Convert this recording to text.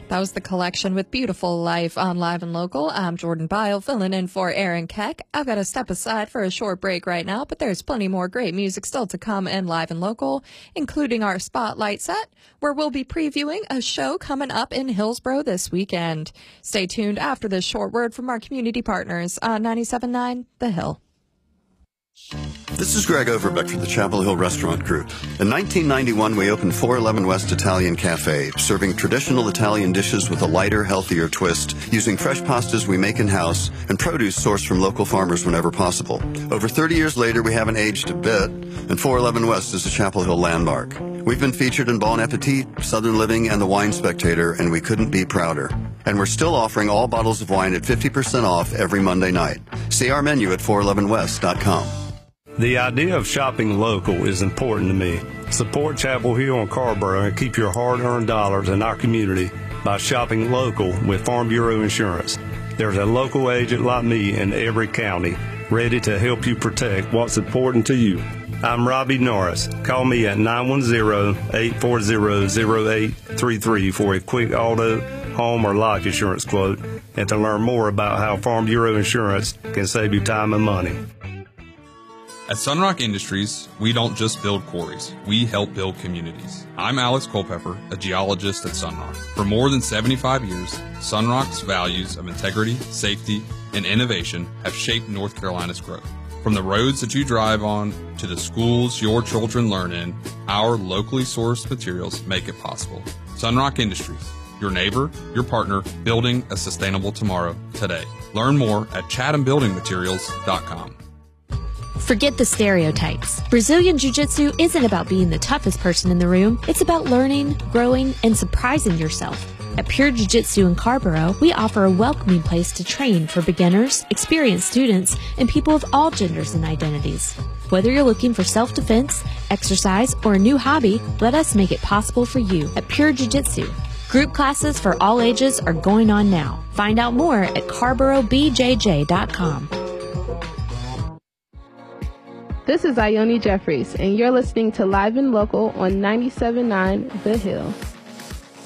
That was The Collection with Beautiful Life on Live and Local. I'm Jordan Bile, filling in for Aaron Keck. I've got to step aside for a short break right now, but there's plenty more great music still to come in Live and Local, including our Spotlight set, where we'll be previewing a show coming up in Hillsborough this weekend. Stay tuned after this short word from our community partners on 97.9 The Hill. This is Greg Overbeck from the Chapel Hill Restaurant Group. In 1991, we opened 411 West Italian Cafe, serving traditional Italian dishes with a lighter, healthier twist, using fresh pastas we make in-house and produce sourced from local farmers whenever possible. Over 30 years later, we haven't aged a bit, and 411 West is a Chapel Hill landmark. We've been featured in Bon Appetit, Southern Living, and The Wine Spectator, and we couldn't be prouder. And we're still offering all bottles of wine at 50% off every Monday night. See our menu at 411west.com. The idea of shopping local is important to me. Support Chapel Hill and Carrboro and keep your hard-earned dollars in our community by shopping local with Farm Bureau Insurance. There's a local agent like me in every county ready to help you protect what's important to you. I'm Robbie Norris. Call me at 910-840-0833 for a quick auto, home, or life insurance quote and to learn more about how Farm Bureau Insurance can save you time and money. At Sunrock Industries, we don't just build quarries, we help build communities. I'm Alex Culpepper, a geologist at Sunrock. For more than 75 years, Sunrock's values of integrity, safety, and innovation have shaped North Carolina's growth. From the roads that you drive on to the schools your children learn in, our locally sourced materials make it possible. Sunrock Industries, your neighbor, your partner, building a sustainable tomorrow today. Learn more at chathambuildingmaterials.com. Forget the stereotypes. Brazilian Jiu-Jitsu isn't about being the toughest person in the room. It's about learning, growing, and surprising yourself. At Pure Jiu-Jitsu in Carrboro, we offer a welcoming place to train for beginners, experienced students, and people of all genders and identities. Whether you're looking for self-defense, exercise, or a new hobby, let us make it possible for you at Pure Jiu-Jitsu. Group classes for all ages are going on now. Find out more at CarrboroBJJ.com. This is Ione Jeffries, and you're listening to Live and Local on 97.9 The Hill.